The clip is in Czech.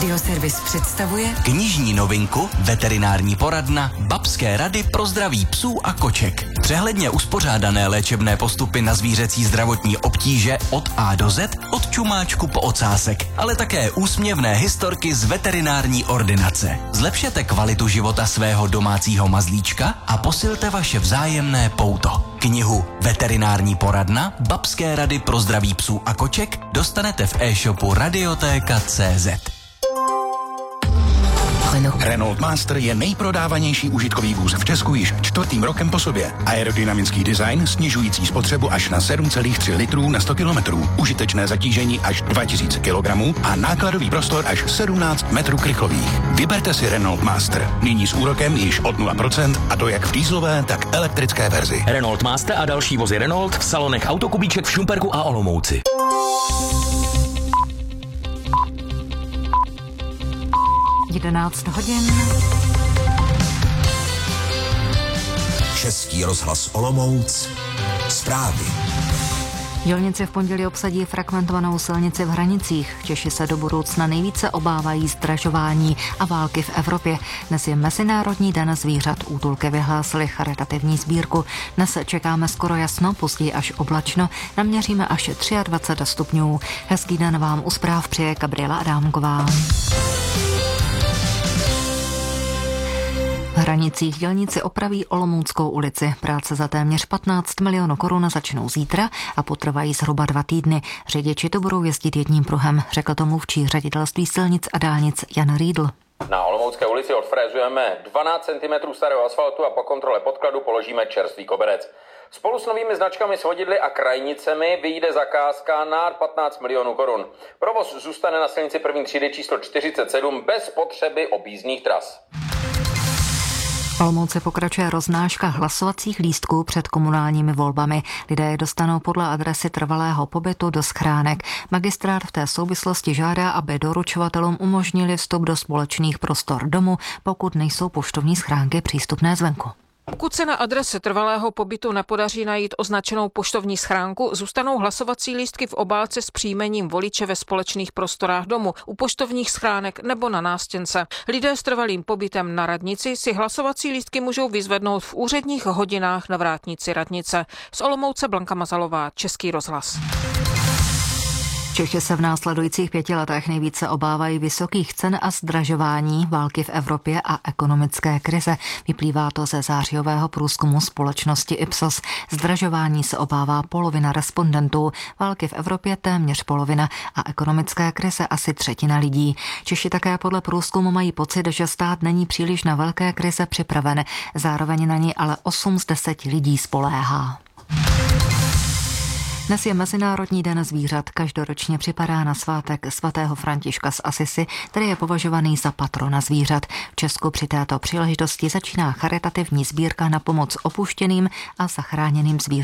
Radioservis představuje knižní novinku Veterinární poradna Babské rady pro zdraví psů a koček. Přehledně uspořádané léčebné postupy na zvířecí zdravotní obtíže od A do Z, od čumáčku po ocásek, ale také úsměvné historky z veterinární ordinace. Zlepšete kvalitu života svého domácího mazlíčka a posilte vaše vzájemné pouto. Knihu Veterinární poradna Babské rady pro zdraví psů a koček dostanete v e-shopu Radiotéka.cz. Renault Master je nejprodávanější užitkový vůz v Česku již 4. rokem po sobě. Aerodynamický design snižující spotřebu až na 7,3 litrů na 100 kilometrů, užitečné zatížení až 2000 kg a nákladový prostor až 17 metrů krychlových. Vyberte si Renault Master. Nyní s úrokem již od 0%, a to jak v dieselové, tak elektrické verzi. Renault Master a další vozy Renault v salonech Autokubíček v Šumperku a Olomouci. 11 hodin. Český rozhlas Olomouc. Zprávy. Dělníci v pondělí obsadí fragmentovanou silnici v Hranicích. Češi se do budoucna nejvíce obávají zdražování a války v Evropě. Dnes je Mezinárodní den zvířat. Útulky vyhlásili charitativní sbírku. Dnes čekáme skoro jasno, později až oblačno. Naměříme až 23 stupňů. Hezký den vám u zpráv přeje Gabriela Adámková. V Hranicích dělníci opraví Olomouckou ulici. Práce za téměř 15 milionů korun začnou zítra a potrvají zhruba 2 týdny. Řidiči to budou jezdit jedním pruhem, řekl to mluvčí ředitelství silnic a dálnic Jan Riedl. Na Olomoucké ulici odfrézujeme 12 cm starého asfaltu a po kontrole podkladu položíme čerstvý koberec. Spolu s novými značkami svodidly a krajnicemi vyjde zakázka na 15 milionů korun. Provoz zůstane na silnici první třídy číslo 47 bez potřeby objízdných tras. V Olomouci pokračuje roznáška hlasovacích lístků před komunálními volbami. Lidé je dostanou podle adresy trvalého pobytu do schránek. Magistrát v té souvislosti žádá, aby doručovatelům umožnili vstup do společných prostor domu, pokud nejsou poštovní schránky přístupné zvenku. Pokud se na adrese trvalého pobytu nepodaří najít označenou poštovní schránku, zůstanou hlasovací lístky v obálce s příjmením voliče ve společných prostorách domu, u poštovních schránek nebo na nástěnce. Lidé s trvalým pobytem na radnici si hlasovací lístky můžou vyzvednout v úředních hodinách na vrátnici radnice. Z Olomouce Blanka Mazalová, Český rozhlas. Češi se v následujících 5 letech nejvíce obávají vysokých cen a zdražování, války v Evropě a ekonomické krize. Vyplývá to ze zářijového průzkumu společnosti Ipsos. Zdražování se obává polovina respondentů, války v Evropě téměř polovina a ekonomické krize asi 1/3 lidí. Češi také podle průzkumu mají pocit, že stát není příliš na velké krize připraven. Zároveň na ní ale 8 z 10 lidí spoléhá. Dnes je Mezinárodní den zvířat. Každoročně připadá na svátek svatého Františka z Asisi, který je považovaný za patrona zvířat. V Česku při této příležitosti začíná charitativní sbírka na pomoc opuštěným a zachráněným zvířatům.